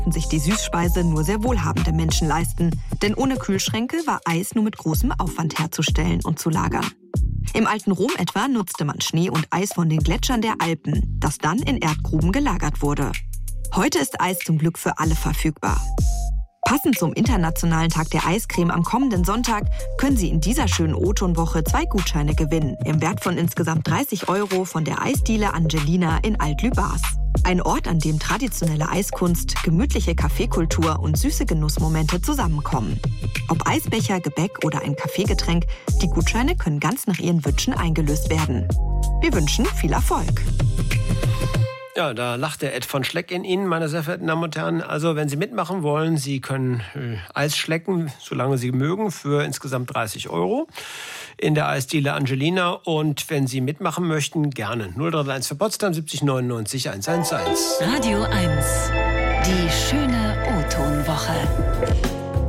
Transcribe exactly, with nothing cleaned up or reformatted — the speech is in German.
durften sich die Süßspeise nur sehr wohlhabende Menschen leisten. Denn ohne Kühlschränke war Eis nur mit großem Aufwand herzustellen und zu lagern. Im alten Rom etwa nutzte man Schnee und Eis von den Gletschern der Alpen, das dann in Erdgruben gelagert wurde. Heute ist Eis zum Glück für alle verfügbar. Passend zum Internationalen Tag der Eiscreme am kommenden Sonntag können Sie in dieser schönen O-Ton-Woche zwei Gutscheine gewinnen, im Wert von insgesamt dreißig Euro von der Eisdiele Angelina in Alt-Lübars. Ein Ort, an dem traditionelle Eiskunst, gemütliche Kaffeekultur und süße Genussmomente zusammenkommen. Ob Eisbecher, Gebäck oder ein Kaffeegetränk, die Gutscheine können ganz nach Ihren Wünschen eingelöst werden. Wir wünschen viel Erfolg. Ja, da lacht der Ed von Schleck in Ihnen, meine sehr verehrten Damen und Herren. Also, wenn Sie mitmachen wollen, Sie können äh, Eis schlecken, solange Sie mögen, für insgesamt dreißig Euro in der Eisdiele Angelina. Und wenn Sie mitmachen möchten, gerne. null drei eins für Potsdam, siebzig neunundneunzig eins eins eins. Radio eins. Die schöne O-Ton-Woche.